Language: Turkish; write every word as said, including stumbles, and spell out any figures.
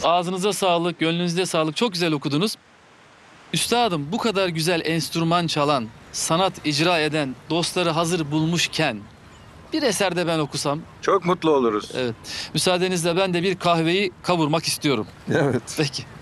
Ağzınıza sağlık, gönlünüze sağlık. Çok güzel okudunuz. Üstadım, bu kadar güzel enstrüman çalan, sanat icra eden dostları hazır bulmuşken bir eserde ben okusam. Çok mutlu oluruz. Evet. Müsaadenizle ben de bir kahveyi kavurmak istiyorum. Evet. Peki.